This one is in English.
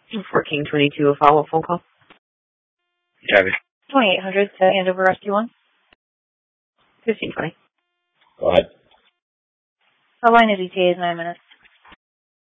1422, a follow-up phone call. Copy. 2800 to Andover Rescue 1. 1520. Go ahead. The line is ETA is 9 minutes.